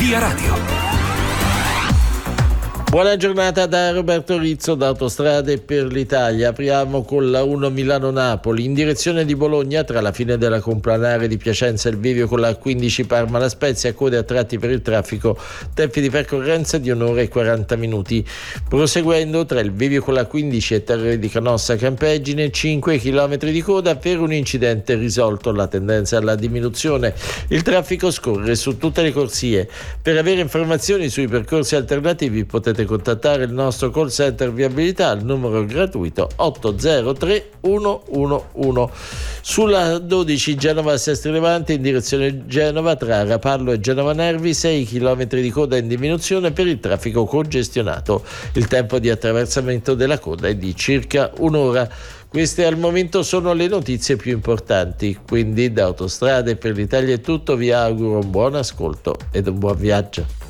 Via Radio. Buona giornata da Roberto Rizzo da Autostrade per l'Italia. Apriamo con la 1 Milano-Napoli in direzione di Bologna tra la fine della complanare di Piacenza e il bivio con la 15 Parma-La Spezia, code a tratti per il traffico, tempi di percorrenza di 1 ora e 40 minuti. Proseguendo tra il bivio con la 15 e Terre di Canossa Campeggine, 5 km di coda per un incidente risolto, la tendenza alla diminuzione. Il traffico scorre su tutte le corsie. Per avere informazioni sui percorsi alternativi potete contattare il nostro call center viabilità al numero gratuito 803 111. Sulla 12 Genova-Sestri Levante in direzione Genova tra Rapallo e Genova Nervi, 6 km di coda in diminuzione per il traffico congestionato. Il tempo di attraversamento della coda è di circa un'ora. Queste al momento sono le notizie più importanti, quindi da Autostrade per l'Italia è tutto, vi auguro un buon ascolto ed un buon viaggio.